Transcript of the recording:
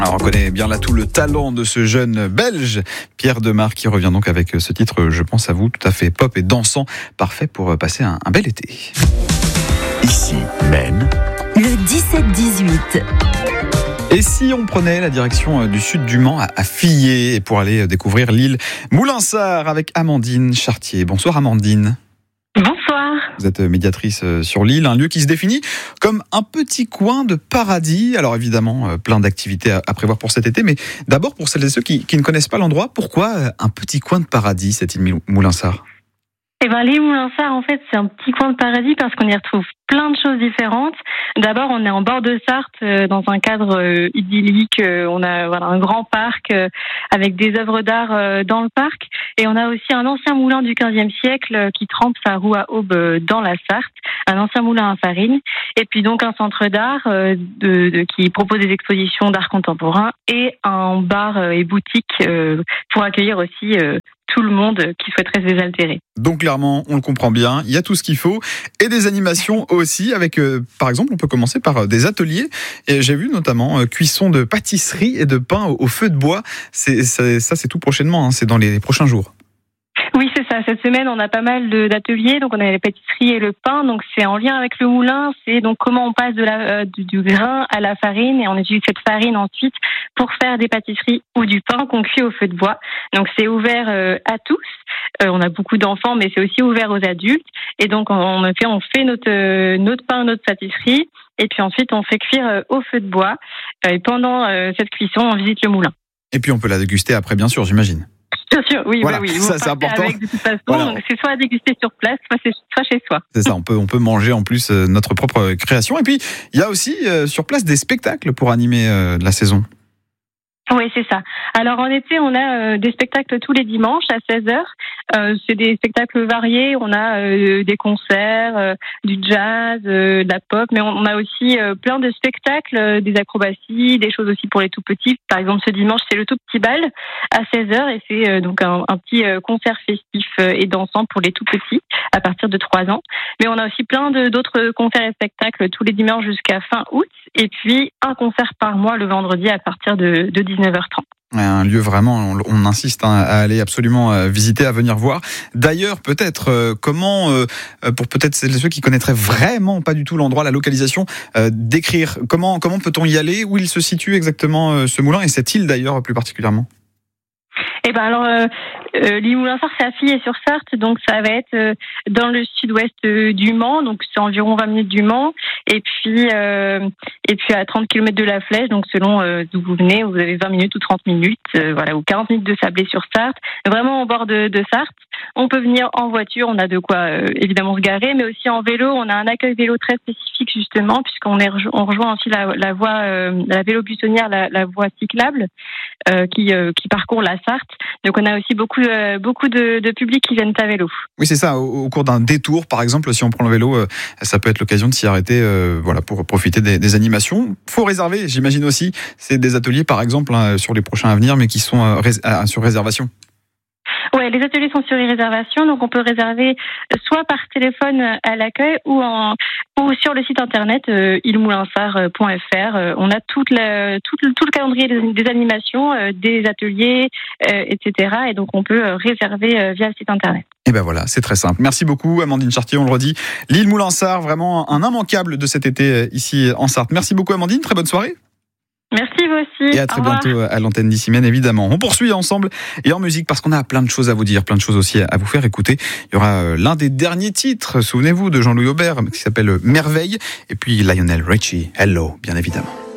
Alors, on connaît bien là tout le talent de ce jeune Belge, Pierre Demar, qui revient donc avec ce titre, je pense à vous, tout à fait pop et dansant, parfait pour passer un bel été. Ici même, le 17-18. Et si on prenait la direction du sud du Mans à Filliers pour aller découvrir l'île Moulinsart avec Amandine Chartier. Bonsoir Amandine. Bonsoir. Vous êtes médiatrice sur l'île, un lieu qui se définit comme un petit coin de paradis. Alors évidemment, plein d'activités à prévoir pour cet été, mais d'abord pour celles et ceux qui ne connaissent pas l'endroit, pourquoi un petit coin de paradis, cette île Moulinsart ? Eh ben, l'île Moulinsart, en fait, c'est un petit coin de paradis parce qu'on y retrouve plein de choses différentes. D'abord, on est en bord de Sarthe, dans un cadre idyllique. On a un grand parc avec des œuvres d'art dans le parc. Et on a aussi un ancien moulin du XVe siècle qui trempe sa roue à aube dans la Sarthe, un ancien moulin à farine. Et puis donc un centre d'art qui propose des expositions d'art contemporain et un bar et boutique pour accueillir aussi tout le monde qui souhaiterait se désaltérer. Donc clairement, on le comprend bien, il y a tout ce qu'il faut et des animations aussi avec, par exemple, on peut commencer par des ateliers. Et j'ai vu notamment cuisson de pâtisserie et de pain au feu de bois. C'est tout prochainement, hein, c'est dans les prochains jours. Oui, c'est ça. Cette semaine, on a pas mal d'ateliers. Donc, on a les pâtisseries et le pain. Donc, c'est en lien avec le moulin. C'est donc comment on passe du grain à la farine et on utilise cette farine ensuite pour faire des pâtisseries ou du pain qu'on cuit au feu de bois. Donc, c'est ouvert à tous. On a beaucoup d'enfants, mais c'est aussi ouvert aux adultes. Et donc, on fait notre pain, notre pâtisserie. Et puis ensuite, on fait cuire au feu de bois. Et pendant cette cuisson, on visite le moulin. Et puis, on peut la déguster après, bien sûr, j'imagine. Bien sûr, oui, voilà, oui. Ça, c'est important. Avec, de toute façon, voilà. Donc c'est soit à déguster sur place, soit chez soi. C'est ça, on peut manger en plus notre propre création. Et puis, il y a aussi sur place des spectacles pour animer la saison. Oui, c'est ça. Alors en été, on a des spectacles tous les dimanches à 16h. C'est des spectacles variés. On a des concerts, du jazz, de la pop, mais on a aussi plein de spectacles, des acrobaties, des choses aussi pour les tout petits. Par exemple, ce dimanche, c'est le tout petit bal à 16h et c'est donc un petit concert festif et dansant pour les tout petits à partir de 3 ans. Mais on a aussi plein d'autres concerts et spectacles tous les dimanches jusqu'à fin août. Et puis un concert par mois le vendredi à partir de 19h30. Un lieu vraiment, on insiste à aller absolument visiter, à venir voir. D'ailleurs, peut-être comment, pour peut-être ceux qui connaîtraient vraiment pas du tout l'endroit, la localisation, décrire comment peut-on y aller, où il se situe exactement ce moulin et cette île d'ailleurs plus particulièrement. Eh ben alors, l'île Moulinsart, c'est à Filliers-sur-Sarthe, donc ça va être dans le sud-ouest du Mans, donc c'est environ 20 minutes du Mans, et puis à 30 km de la Flèche, donc selon d'où vous venez, vous avez 20 minutes ou 30 minutes, ou 40 minutes de Sablé-sur-Sarthe, vraiment au bord de Sarthe. On peut venir en voiture, on a de quoi évidemment se garer, mais aussi en vélo. On a un accueil vélo très spécifique justement, puisqu'on rejoint aussi la voie, la vélo buissonnière, la voie cyclable qui parcourt la Sarthe. Donc on a aussi beaucoup de publics qui viennent à vélo. Oui, c'est ça. Au cours d'un détour, par exemple, si on prend le vélo, ça peut être l'occasion de s'y arrêter, pour profiter des animations. Faut réserver, j'imagine aussi. C'est des ateliers, par exemple, sur les prochains à venir, mais qui sont sur réservation. Ouais, les ateliers sont sur réservation, donc on peut réserver soit par téléphone à l'accueil ou sur le site internet illemoulinsart.fr. On a tout le calendrier des animations, des ateliers, etc. Et donc on peut réserver via le site internet. Et ben voilà, c'est très simple. Merci beaucoup Amandine Chartier, on le redit. L'île Moulinsart, vraiment un immanquable de cet été ici en Sarthe. Merci beaucoup Amandine, très bonne soirée. Merci vous aussi. Et à très bientôt à l'antenne d'Ici Même, évidemment. On poursuit ensemble et en musique parce qu'on a plein de choses à vous dire, plein de choses aussi à vous faire écouter. Il y aura l'un des derniers titres, souvenez-vous, de Jean-Louis Aubert qui s'appelle Merveille et puis Lionel Richie, Hello, bien évidemment.